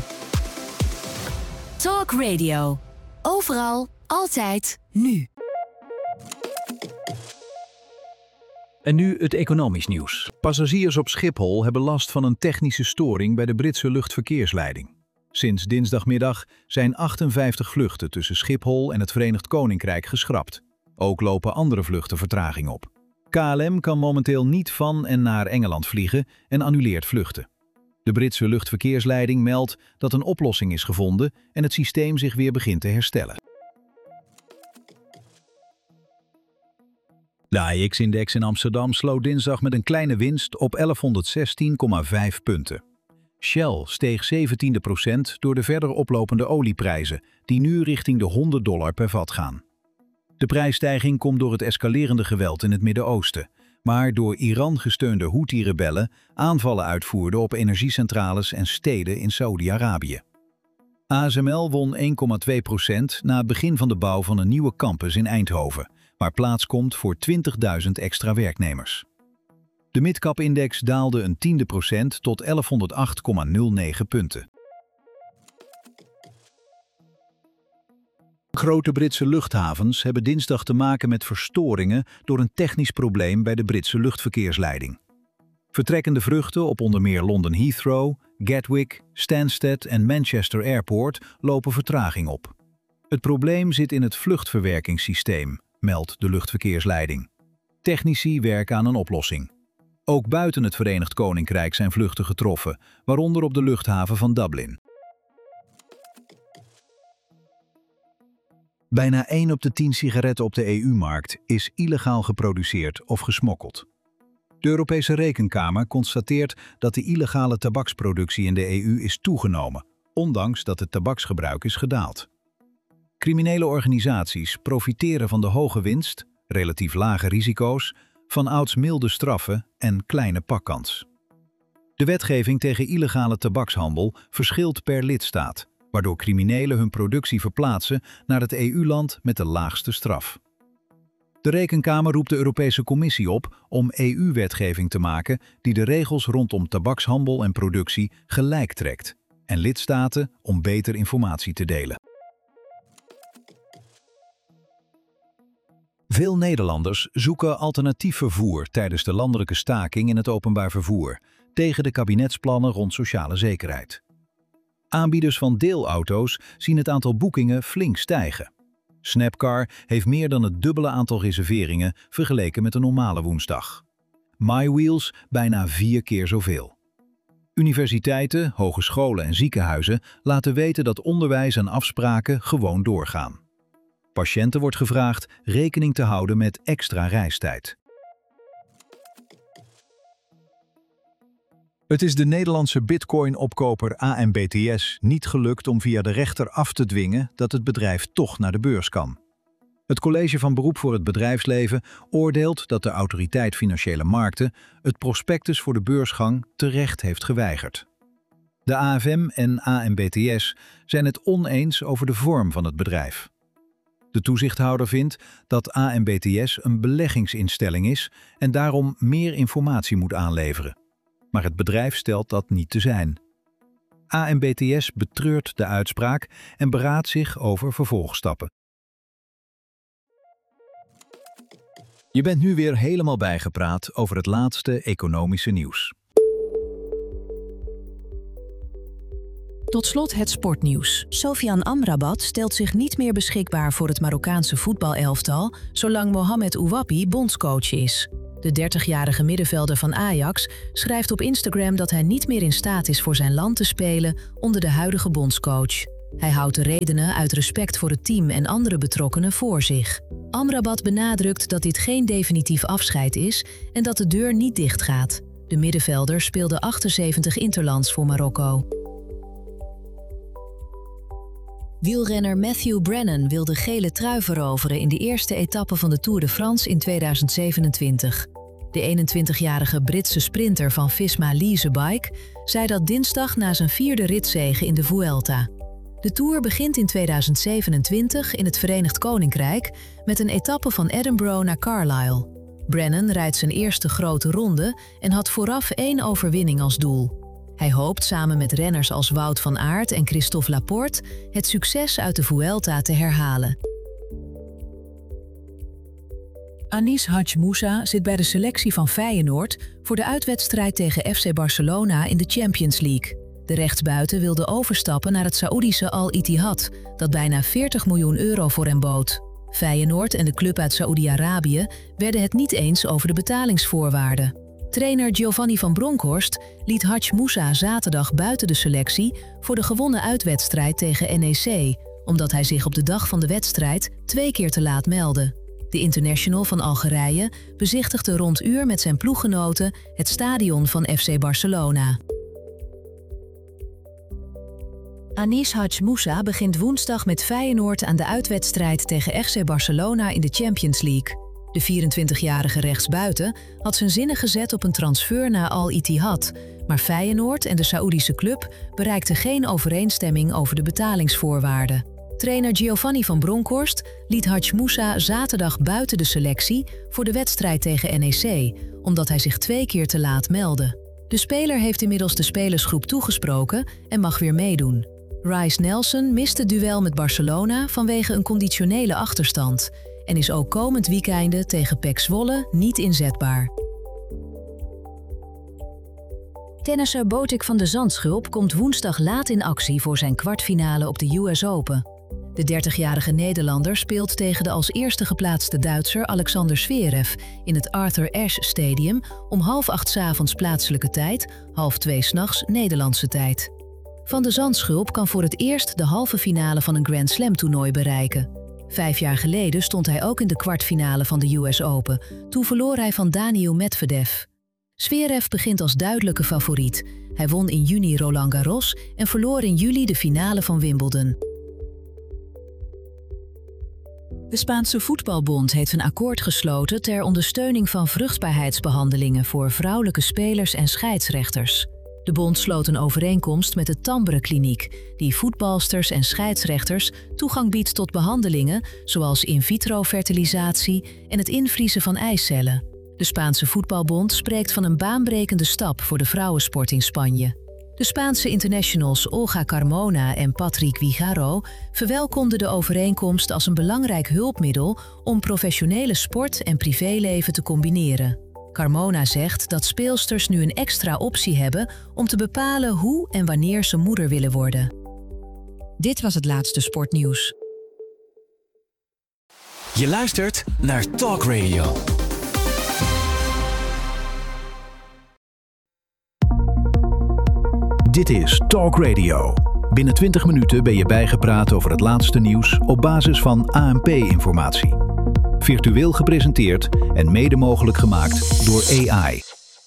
Talk Radio. Overal, altijd, nu. En nu het economisch nieuws. Passagiers op Schiphol hebben last van een technische storing bij de Britse luchtverkeersleiding. Sinds dinsdagmiddag zijn 58 vluchten tussen Schiphol en het Verenigd Koninkrijk geschrapt. Ook lopen andere vluchten vertraging op. KLM kan momenteel niet van en naar Engeland vliegen en annuleert vluchten. De Britse luchtverkeersleiding meldt dat een oplossing is gevonden en het systeem zich weer begint te herstellen. De AEX-index in Amsterdam sloot dinsdag met een kleine winst op 1116,5 punten. Shell steeg 17% door de verder oplopende olieprijzen, die nu richting de $100 per vat gaan. De prijsstijging komt door het escalerende geweld in het Midden-Oosten, maar door Iran gesteunde Houthi-rebellen aanvallen uitvoerden op energiecentrales en steden in Saoedi-Arabië. ASML won 1,2% na het begin van de bouw van een nieuwe campus in Eindhoven, waar plaats komt voor 20.000 extra werknemers. De midcap-index daalde een 0,1% tot 1108,09 punten. Grote Britse luchthavens hebben dinsdag te maken met verstoringen door een technisch probleem bij de Britse luchtverkeersleiding. Vertrekkende vluchten op onder meer London Heathrow, Gatwick, Stansted en Manchester Airport lopen vertraging op. Het probleem zit in het vluchtverwerkingssysteem, meldt de luchtverkeersleiding. Technici werken aan een oplossing. Ook buiten het Verenigd Koninkrijk zijn vluchten getroffen, waaronder op de luchthaven van Dublin. Bijna 1 op de 10 sigaretten op de EU-markt is illegaal geproduceerd of gesmokkeld. De Europese Rekenkamer constateert dat de illegale tabaksproductie in de EU is toegenomen, ondanks dat het tabaksgebruik is gedaald. Criminele organisaties profiteren van de hoge winst, relatief lage risico's, vanouds milde straffen en kleine pakkans. De wetgeving tegen illegale tabakshandel verschilt per lidstaat, waardoor criminelen hun productie verplaatsen naar het EU-land met de laagste straf. De Rekenkamer roept de Europese Commissie op om EU-wetgeving te maken die de regels rondom tabakshandel en productie gelijk trekt en lidstaten om beter informatie te delen. Veel Nederlanders zoeken alternatief vervoer tijdens de landelijke staking in het openbaar vervoer, tegen de kabinetsplannen rond sociale zekerheid. Aanbieders van deelauto's zien het aantal boekingen flink stijgen. Snapcar heeft meer dan het dubbele aantal reserveringen vergeleken met een normale woensdag. MyWheels bijna 4 keer zoveel. Universiteiten, hogescholen en ziekenhuizen laten weten dat onderwijs en afspraken gewoon doorgaan. Patiënten wordt gevraagd rekening te houden met extra reistijd. Het is de Nederlandse bitcoin-opkoper AMBTS niet gelukt om via de rechter af te dwingen dat het bedrijf toch naar de beurs kan. Het College van Beroep voor het Bedrijfsleven oordeelt dat de Autoriteit Financiële Markten het prospectus voor de beursgang terecht heeft geweigerd. De AFM en AMBTS zijn het oneens over de vorm van het bedrijf. De toezichthouder vindt dat AMBTS een beleggingsinstelling is en daarom meer informatie moet aanleveren. Maar het bedrijf stelt dat niet te zijn. AMBTS betreurt de uitspraak en beraadt zich over vervolgstappen. Je bent nu weer helemaal bijgepraat over het laatste economische nieuws. Tot slot het sportnieuws. Sofian Amrabat stelt zich niet meer beschikbaar voor het Marokkaanse voetbalelftal zolang Mohamed Ouabi bondscoach is. De 30-jarige middenvelder van Ajax schrijft op Instagram dat hij niet meer in staat is voor zijn land te spelen onder de huidige bondscoach. Hij houdt de redenen uit respect voor het team en andere betrokkenen voor zich. Amrabat benadrukt dat dit geen definitief afscheid is en dat de deur niet dichtgaat. De middenvelder speelde 78 interlands voor Marokko. Wielrenner Matthew Brennan wil de gele trui veroveren in de eerste etappe van de Tour de France in 2027. De 21-jarige Britse sprinter van Visma Leasebike zei dat dinsdag na zijn 4e ritzege in de Vuelta. De Tour begint in 2027 in het Verenigd Koninkrijk met een etappe van Edinburgh naar Carlisle. Brennan rijdt zijn eerste grote ronde en had vooraf 1 overwinning als doel. Hij hoopt samen met renners als Wout van Aert en Christophe Laporte het succes uit de Vuelta te herhalen. Anis Hadj Moussa zit bij de selectie van Feyenoord voor de uitwedstrijd tegen FC Barcelona in de Champions League. De rechtsbuiten wilde overstappen naar het Saoedische Al Ittihad, dat bijna 40 miljoen euro voor hem bood. Feyenoord en de club uit Saoedi-Arabië werden het niet eens over de betalingsvoorwaarden. Trainer Giovanni van Bronckhorst liet Hadj Moussa zaterdag buiten de selectie voor de gewonnen uitwedstrijd tegen NEC, omdat hij zich op de dag van de wedstrijd 2 keer te laat meldde. De international van Algerije bezichtigde rond uur met zijn ploeggenoten het stadion van FC Barcelona. Anis Hadj Moussa begint woensdag met Feyenoord aan de uitwedstrijd tegen FC Barcelona in de Champions League. De 24-jarige rechtsbuiten had zijn zinnen gezet op een transfer naar Al Ittihad, maar Feyenoord en de Saoedische club bereikten geen overeenstemming over de betalingsvoorwaarden. Trainer Giovanni van Bronckhorst liet Hadj Moussa zaterdag buiten de selectie voor de wedstrijd tegen NEC, omdat hij zich 2 keer te laat meldde. De speler heeft inmiddels de spelersgroep toegesproken en mag weer meedoen. Reiss Nelson mist het duel met Barcelona vanwege een conditionele achterstand en is ook komend weekende tegen PEC Zwolle niet inzetbaar. Tennisser Botic van de Zandschulp komt woensdag laat in actie voor zijn kwartfinale op de US Open. De 30-jarige Nederlander speelt tegen de als eerste geplaatste Duitser Alexander Zverev in het Arthur Ashe Stadium om 7:30 's plaatselijke tijd, 2:30 's Nederlandse tijd. Van de Zandschulp kan voor het eerst de halve finale van een Grand Slam toernooi bereiken. 5 jaar geleden stond hij ook in de kwartfinale van de US Open. Toen verloor hij van Daniil Medvedev. Zverev begint als duidelijke favoriet. Hij won in juni Roland Garros en verloor in juli de finale van Wimbledon. De Spaanse Voetbalbond heeft een akkoord gesloten ter ondersteuning van vruchtbaarheidsbehandelingen voor vrouwelijke spelers en scheidsrechters. De bond sloot een overeenkomst met de Tambre Kliniek, die voetbalsters en scheidsrechters toegang biedt tot behandelingen zoals in vitro fertilisatie en het invriezen van eicellen. De Spaanse Voetbalbond spreekt van een baanbrekende stap voor de vrouwensport in Spanje. De Spaanse internationals Olga Carmona en Patrick Vigaro verwelkomden de overeenkomst als een belangrijk hulpmiddel om professionele sport en privéleven te combineren. Carmona zegt dat speelsters nu een extra optie hebben om te bepalen hoe en wanneer ze moeder willen worden. Dit was het laatste sportnieuws. Je luistert naar Talk Radio. Dit is Talk Radio. Binnen 20 minuten ben je bijgepraat over het laatste nieuws op basis van ANP-informatie. Virtueel gepresenteerd en mede mogelijk gemaakt door AI.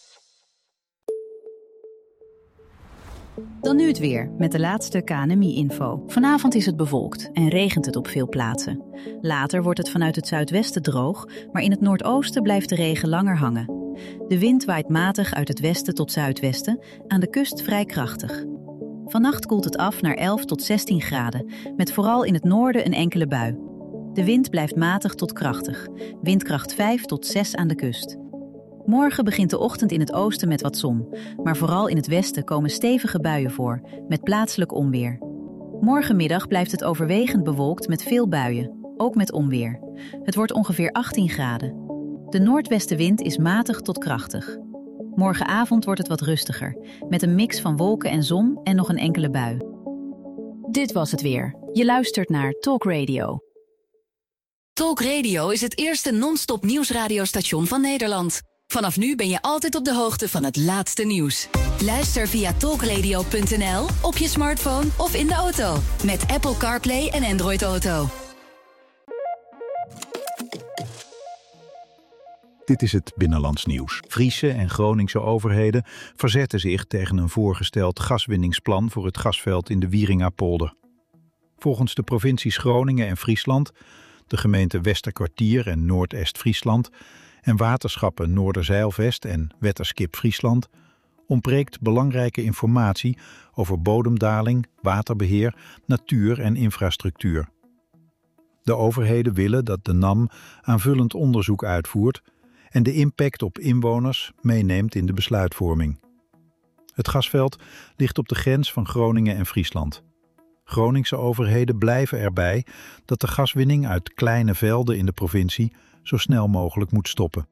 Dan nu het weer, met de laatste KNMI-info. Vanavond is het bewolkt en regent het op veel plaatsen. Later wordt het vanuit het zuidwesten droog, maar in het noordoosten blijft de regen langer hangen. De wind waait matig uit het westen tot zuidwesten, aan de kust vrij krachtig. Vannacht koelt het af naar 11 tot 16 graden, met vooral in het noorden een enkele bui. De wind blijft matig tot krachtig, windkracht 5 tot 6 aan de kust. Morgen begint de ochtend in het oosten met wat zon, maar vooral in het westen komen stevige buien voor, met plaatselijk onweer. Morgenmiddag blijft het overwegend bewolkt met veel buien, ook met onweer. Het wordt ongeveer 18 graden. De noordwestenwind is matig tot krachtig. Morgenavond wordt het wat rustiger, met een mix van wolken en zon en nog een enkele bui. Dit was het weer. Je luistert naar Talk Radio. Talk Radio is het eerste non-stop nieuwsradiostation van Nederland. Vanaf nu ben je altijd op de hoogte van het laatste nieuws. Luister via talkradio.nl, op je smartphone of in de auto. Met Apple CarPlay en Android Auto. Dit is het Binnenlands nieuws. Friese en Groningse overheden verzetten zich tegen een voorgesteld gaswinningsplan voor het gasveld in de Wieringa-polder. Volgens de provincies Groningen en Friesland, de gemeenten Westerkwartier en Noordest-Friesland en waterschappen Noorderzeilvest en Wetterskip Friesland ontbreekt belangrijke informatie over bodemdaling, waterbeheer, natuur en infrastructuur. De overheden willen dat de NAM aanvullend onderzoek uitvoert en de impact op inwoners meeneemt in de besluitvorming. Het gasveld ligt op de grens van Groningen en Friesland. Groningse overheden blijven erbij dat de gaswinning uit kleine velden in de provincie zo snel mogelijk moet stoppen.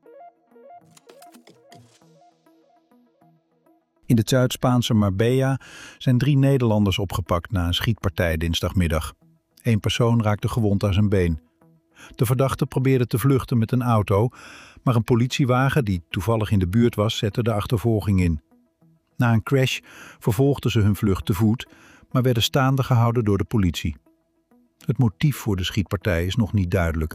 In het Zuid-Spaanse Marbella zijn 3 Nederlanders opgepakt na een schietpartij dinsdagmiddag. 1 persoon raakte gewond aan zijn been. De verdachte probeerde te vluchten met een auto, maar een politiewagen die toevallig in de buurt was, zette de achtervolging in. Na een crash vervolgden ze hun vlucht te voet, maar werden staande gehouden door de politie. Het motief voor de schietpartij is nog niet duidelijk.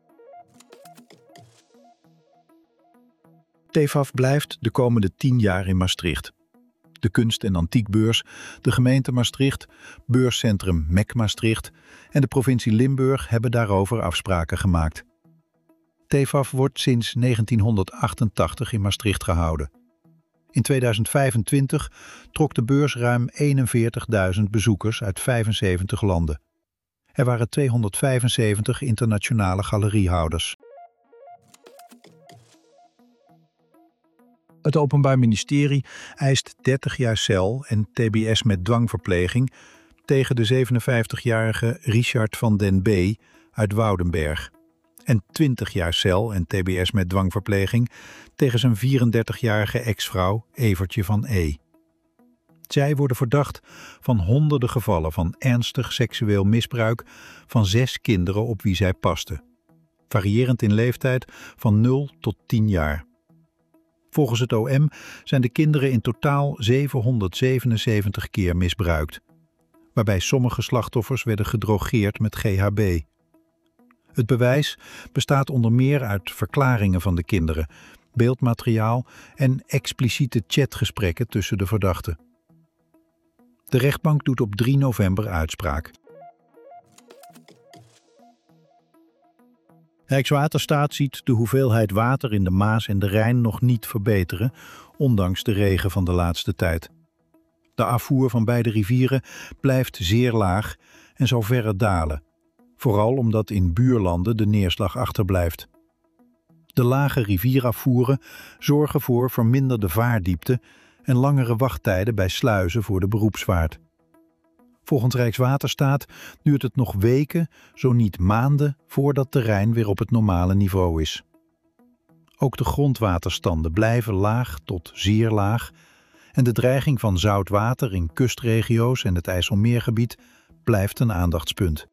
TEFAF blijft de komende 10 jaar in Maastricht. De kunst- en antiekbeurs, de gemeente Maastricht, beurscentrum MEC Maastricht en de provincie Limburg hebben daarover afspraken gemaakt. TEFAF wordt sinds 1988 in Maastricht gehouden. In 2025 trok de beurs ruim 41.000 bezoekers uit 75 landen. Er waren 275 internationale galeriehouders. Het Openbaar Ministerie eist 30 jaar cel en tbs met dwangverpleging tegen de 57-jarige Richard van den B. uit Woudenberg en 20 jaar cel en tbs met dwangverpleging tegen zijn 34-jarige ex-vrouw Evertje van E. Zij worden verdacht van honderden gevallen van ernstig seksueel misbruik van 6 kinderen op wie zij pasten, variërend in leeftijd van 0 tot 10 jaar. Volgens het OM zijn de kinderen in totaal 777 keer misbruikt, waarbij sommige slachtoffers werden gedrogeerd met GHB. Het bewijs bestaat onder meer uit verklaringen van de kinderen, beeldmateriaal en expliciete chatgesprekken tussen de verdachten. De rechtbank doet op 3 november uitspraak. Rijkswaterstaat ziet de hoeveelheid water in de Maas en de Rijn nog niet verbeteren, ondanks de regen van de laatste tijd. De afvoer van beide rivieren blijft zeer laag en zal verder dalen, vooral omdat in buurlanden de neerslag achterblijft. De lage rivierafvoeren zorgen voor verminderde vaardiepte en langere wachttijden bij sluizen voor de beroepsvaart. Volgens Rijkswaterstaat duurt het nog weken, zo niet maanden, voordat de Rijn weer op het normale niveau is. Ook de grondwaterstanden blijven laag tot zeer laag en de dreiging van zout water in kustregio's en het IJsselmeergebied blijft een aandachtspunt.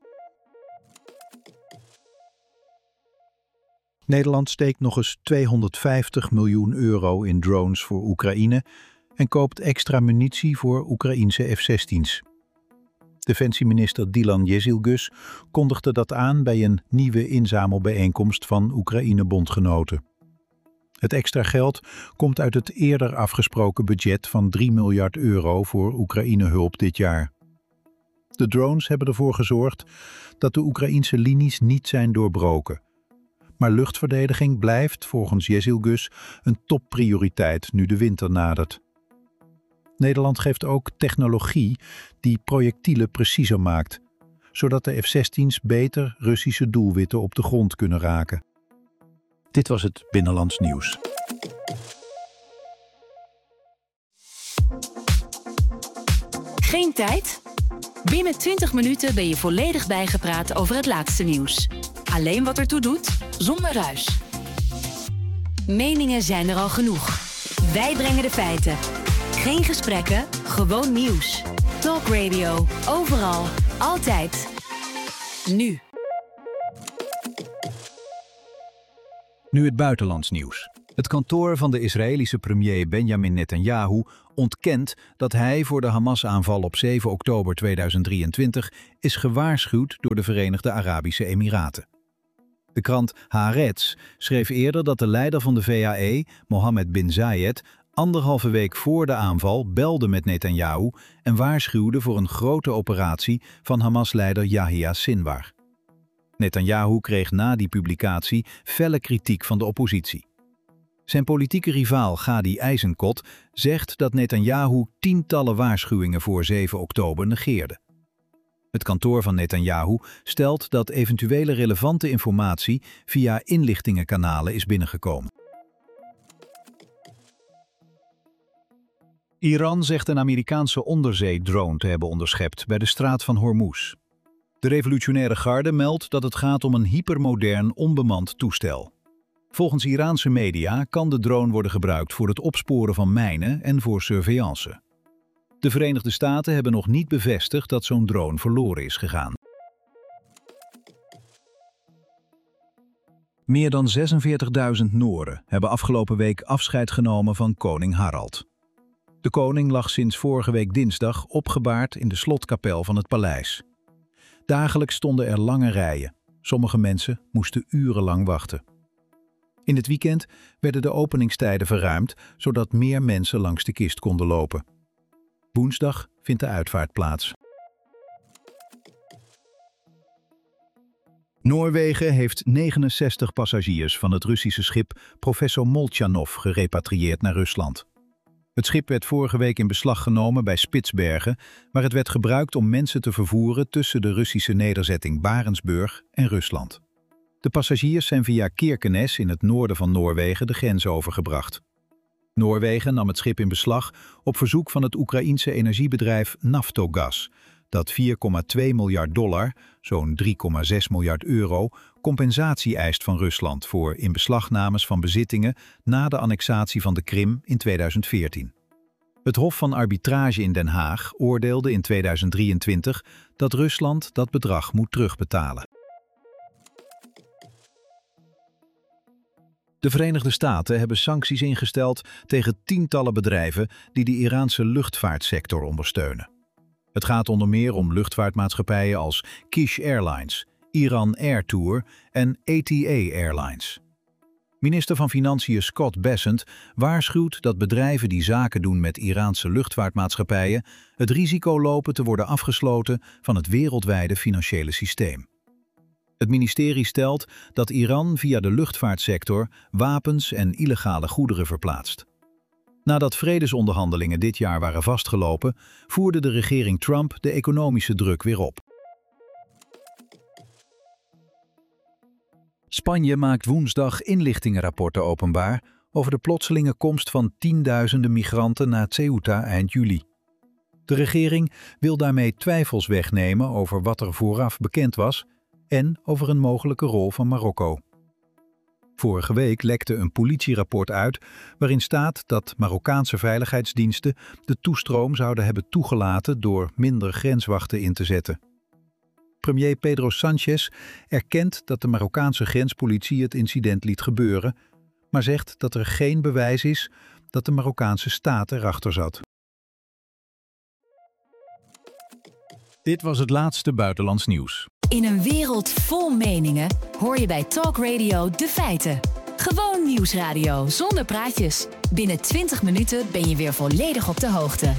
Nederland steekt nog eens €250 miljoen in drones voor Oekraïne en koopt extra munitie voor Oekraïense F-16's. Defensieminister Dylan Jezilgus kondigde dat aan bij een nieuwe inzamelbijeenkomst van Oekraïne-bondgenoten. Het extra geld komt uit het eerder afgesproken budget van €3 miljard voor Oekraïne-hulp dit jaar. De drones hebben ervoor gezorgd dat de Oekraïense linies niet zijn doorbroken. Maar luchtverdediging blijft volgens Jezilgus een topprioriteit nu de winter nadert. Nederland geeft ook technologie die projectielen preciezer maakt, zodat de F-16's beter Russische doelwitten op de grond kunnen raken. Dit was het Binnenlands nieuws. Geen tijd? Binnen 20 minuten ben je volledig bijgepraat over het laatste nieuws. Alleen wat ertoe doet, zonder ruis. Meningen zijn er al genoeg. Wij brengen de feiten. Geen gesprekken, gewoon nieuws. Talk Radio. Overal. Altijd. Nu. Nu het buitenlands nieuws. Het kantoor van de Israëlische premier Benjamin Netanyahu ontkent dat hij voor de Hamas-aanval op 7 oktober 2023 is gewaarschuwd door de Verenigde Arabische Emiraten. De krant Haaretz schreef eerder dat de leider van de VAE, Mohammed bin Zayed, 1,5 week voor de aanval belde met Netanyahu en waarschuwde voor een grote operatie van Hamas-leider Yahya Sinwar. Netanyahu kreeg na die publicatie felle kritiek van de oppositie. Zijn politieke rivaal Gadi Eisenkot zegt dat Netanyahu tientallen waarschuwingen voor 7 oktober negeerde. Het kantoor van Netanyahu stelt dat eventuele relevante informatie via inlichtingenkanalen is binnengekomen. Iran zegt een Amerikaanse onderzeedrone te hebben onderschept bij de straat van Hormuz. De revolutionaire garde meldt dat het gaat om een hypermodern onbemand toestel. Volgens Iraanse media kan de drone worden gebruikt voor het opsporen van mijnen en voor surveillance. De Verenigde Staten hebben nog niet bevestigd dat zo'n drone verloren is gegaan. Meer dan 46.000 Nooren hebben afgelopen week afscheid genomen van koning Harald. De koning lag sinds vorige week dinsdag opgebaard in de slotkapel van het paleis. Dagelijks stonden er lange rijen. Sommige mensen moesten urenlang wachten. In het weekend werden de openingstijden verruimd, zodat meer mensen langs de kist konden lopen. Woensdag vindt de uitvaart plaats. Noorwegen heeft 69 passagiers van het Russische schip Professor Moltjanov gerepatrieerd naar Rusland. Het schip werd vorige week in beslag genomen bij Spitsbergen, waar het werd gebruikt om mensen te vervoeren tussen de Russische nederzetting Barentsburg en Rusland. De passagiers zijn via Kirkenes in het noorden van Noorwegen de grens overgebracht. Noorwegen nam het schip in beslag op verzoek van het Oekraïense energiebedrijf Naftogaz, dat $4,2 miljard, zo'n 3,6 miljard euro, compensatie eist van Rusland voor inbeslagnames van bezittingen na de annexatie van de Krim in 2014. Het Hof van Arbitrage in Den Haag oordeelde in 2023 dat Rusland dat bedrag moet terugbetalen. De Verenigde Staten hebben sancties ingesteld tegen tientallen bedrijven die de Iraanse luchtvaartsector ondersteunen. Het gaat onder meer om luchtvaartmaatschappijen als Kish Airlines, Iran Air Tour en ATA Airlines. Minister van Financiën Scott Bessent waarschuwt dat bedrijven die zaken doen met Iraanse luchtvaartmaatschappijen het risico lopen te worden afgesloten van het wereldwijde financiële systeem. Het ministerie stelt dat Iran via de luchtvaartsector wapens en illegale goederen verplaatst. Nadat vredesonderhandelingen dit jaar waren vastgelopen, voerde de regering Trump de economische druk weer op. Spanje maakt woensdag inlichtingenrapporten openbaar over de plotselinge komst van tienduizenden migranten naar Ceuta eind juli. De regering wil daarmee twijfels wegnemen over wat er vooraf bekend was en over een mogelijke rol van Marokko. Vorige week lekte een politierapport uit waarin staat dat Marokkaanse veiligheidsdiensten de toestroom zouden hebben toegelaten door minder grenswachten in te zetten. Premier Pedro Sánchez erkent dat de Marokkaanse grenspolitie het incident liet gebeuren, maar zegt dat er geen bewijs is dat de Marokkaanse staat erachter zat. Dit was het laatste buitenlands nieuws. In een wereld vol meningen hoor je bij Talk Radio de feiten. Gewoon nieuwsradio zonder praatjes. Binnen 20 minuten ben je weer volledig op de hoogte.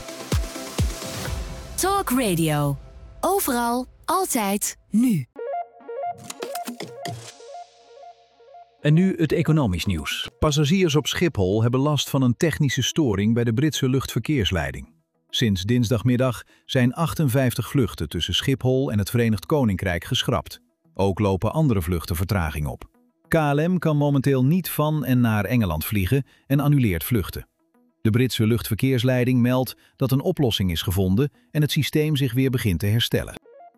Talk Radio. Overal, altijd, nu. En nu het economisch nieuws. Passagiers op Schiphol hebben last van een technische storing bij de Britse luchtverkeersleiding. Sinds dinsdagmiddag zijn 58 vluchten tussen Schiphol en het Verenigd Koninkrijk geschrapt. Ook lopen andere vluchten vertraging op. KLM kan momenteel niet van en naar Engeland vliegen en annuleert vluchten. De Britse luchtverkeersleiding meldt dat een oplossing is gevonden en het systeem zich weer begint te herstellen.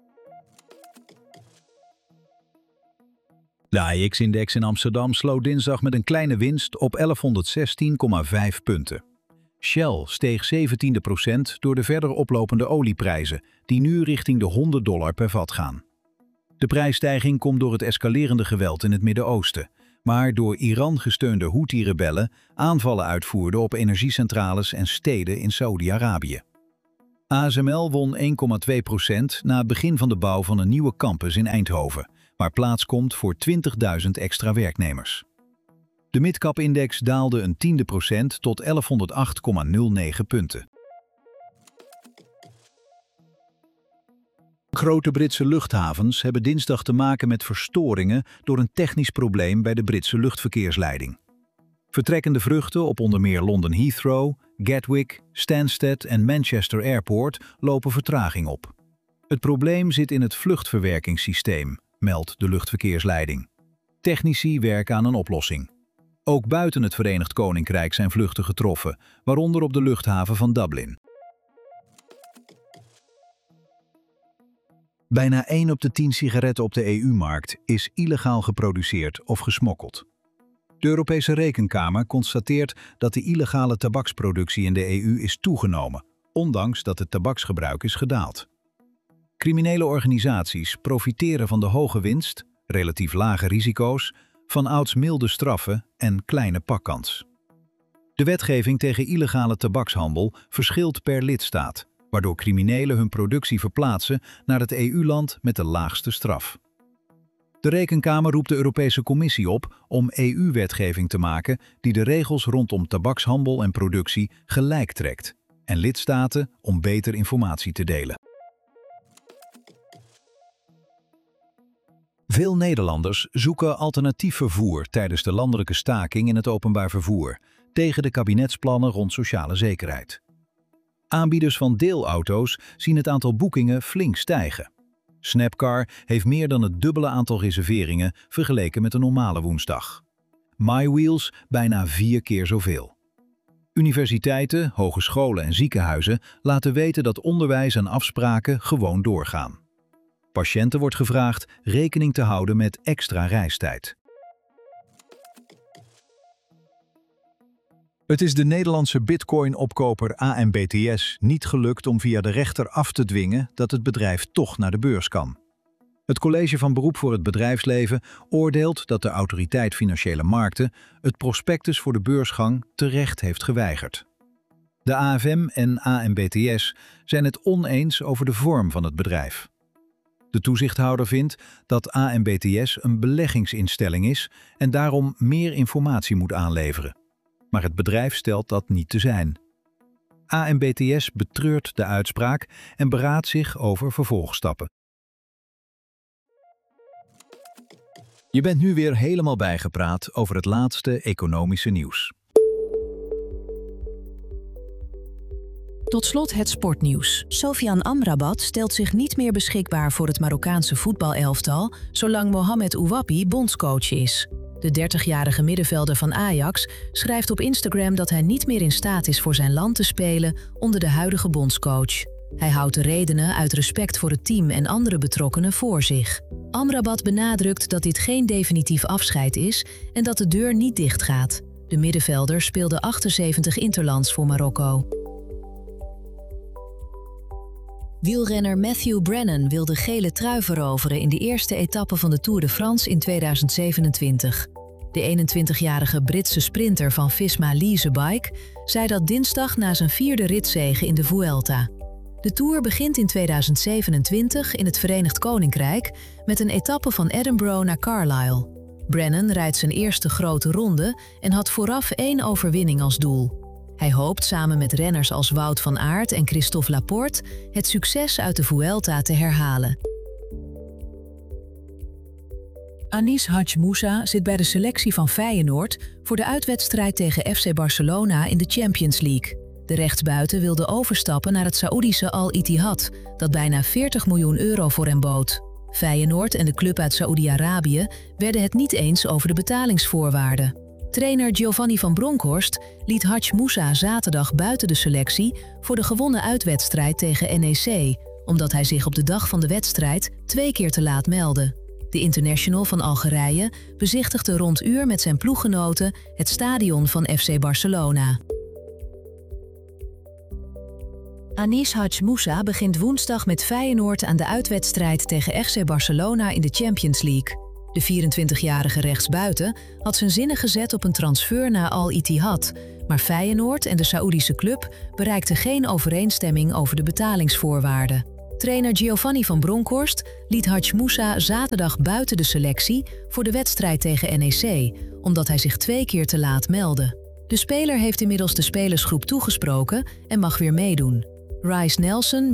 De AEX-index in Amsterdam sloot dinsdag met een kleine winst op 1116,5 punten. Shell steeg 17% door de verder oplopende olieprijzen, die nu richting de $100 per vat gaan. De prijsstijging komt door het escalerende geweld in het Midden-Oosten, maar door Iran gesteunde Houthi-rebellen aanvallen uitvoerden op energiecentrales en steden in Saoedi-Arabië. ASML won 1,2% na het begin van de bouw van een nieuwe campus in Eindhoven, waar plaats komt voor 20.000 extra werknemers. De midcap-index daalde een 0,1% tot 1108,09 punten. Grote Britse luchthavens hebben dinsdag te maken met verstoringen door een technisch probleem bij de Britse luchtverkeersleiding. Vertrekkende vluchten op onder meer London Heathrow, Gatwick, Stansted en Manchester Airport lopen vertraging op. Het probleem zit in het vluchtverwerkingssysteem, meldt de luchtverkeersleiding. Technici werken aan een oplossing. Ook buiten het Verenigd Koninkrijk zijn vluchten getroffen, waaronder op de luchthaven van Dublin. Bijna 1 op de 10 sigaretten op de EU-markt is illegaal geproduceerd of gesmokkeld. De Europese Rekenkamer constateert dat de illegale tabaksproductie in de EU is toegenomen, ondanks dat het tabaksgebruik is gedaald. Criminele organisaties profiteren van de hoge winst, relatief lage risico's, vanouds milde straffen en kleine pakkans. De wetgeving tegen illegale tabakshandel verschilt per lidstaat, waardoor criminelen hun productie verplaatsen naar het EU-land met de laagste straf. De Rekenkamer roept de Europese Commissie op om EU-wetgeving te maken die de regels rondom tabakshandel en productie gelijk trekt, en lidstaten om beter informatie te delen. Veel Nederlanders zoeken alternatief vervoer tijdens de landelijke staking in het openbaar vervoer, tegen de kabinetsplannen rond sociale zekerheid. Aanbieders van deelauto's zien het aantal boekingen flink stijgen. Snapcar heeft meer dan het dubbele aantal reserveringen vergeleken met een normale woensdag. MyWheels bijna 4 keer zoveel. Universiteiten, hogescholen en ziekenhuizen laten weten dat onderwijs en afspraken gewoon doorgaan. Patiënten wordt gevraagd rekening te houden met extra reistijd. Het is de Nederlandse bitcoin-opkoper AMBTS niet gelukt om via de rechter af te dwingen dat het bedrijf toch naar de beurs kan. Het College van Beroep voor het Bedrijfsleven oordeelt dat de Autoriteit Financiële Markten het prospectus voor de beursgang terecht heeft geweigerd. De AFM en AMBTS zijn het oneens over de vorm van het bedrijf. De toezichthouder vindt dat AMBTS een beleggingsinstelling is en daarom meer informatie moet aanleveren. Maar het bedrijf stelt dat niet te zijn. AMBTS betreurt de uitspraak en beraadt zich over vervolgstappen. Je bent nu weer helemaal bijgepraat over het laatste economische nieuws. Tot slot het sportnieuws. Sofiane Amrabat stelt zich niet meer beschikbaar voor het Marokkaanse voetbalelftal zolang Mohamed Ouabi bondscoach is. De 30-jarige middenvelder van Ajax schrijft op Instagram dat hij niet meer in staat is voor zijn land te spelen onder de huidige bondscoach. Hij houdt de redenen uit respect voor het team en andere betrokkenen voor zich. Amrabat benadrukt dat dit geen definitief afscheid is en dat de deur niet dichtgaat. De middenvelder speelde 78 interlands voor Marokko. Wielrenner Matthew Brennan wil de gele trui veroveren in de eerste etappe van de Tour de France in 2027. De 21-jarige Britse sprinter van Visma Lease Bike zei dat dinsdag na zijn 4e ritzege in de Vuelta. De Tour begint in 2027 in het Verenigd Koninkrijk met een etappe van Edinburgh naar Carlisle. Brennan rijdt zijn eerste grote ronde en had vooraf 1 overwinning als doel. Hij hoopt samen met renners als Wout van Aert en Christophe Laporte het succes uit de Vuelta te herhalen. Anis Hadj Moussa zit bij de selectie van Feyenoord voor de uitwedstrijd tegen FC Barcelona in de Champions League. De rechtsbuiten wilde overstappen naar het Saoedische Al Ittihad, dat bijna €40 miljoen voor hem bood. Feyenoord en de club uit Saoedi-Arabië werden het niet eens over de betalingsvoorwaarden. Trainer Giovanni van Bronckhorst liet Hadj Moussa zaterdag buiten de selectie voor de gewonnen uitwedstrijd tegen NEC, omdat hij zich op de dag van de wedstrijd 2 keer te laat meldde. De international van Algerije bezichtigde rond uur met zijn ploeggenoten het stadion van FC Barcelona. Anis Hadj Moussa begint woensdag met Feyenoord aan de uitwedstrijd tegen FC Barcelona in de Champions League. De 24-jarige rechtsbuiten had zijn zinnen gezet op een transfer naar Al Ittihad, maar Feyenoord en de Saoedische club bereikten geen overeenstemming over de betalingsvoorwaarden. Trainer Giovanni van Bronckhorst liet Hadj Moussa zaterdag buiten de selectie voor de wedstrijd tegen NEC, omdat hij zich 2 keer te laat meldde. De speler heeft inmiddels de spelersgroep toegesproken en mag weer meedoen. Reiss Nelson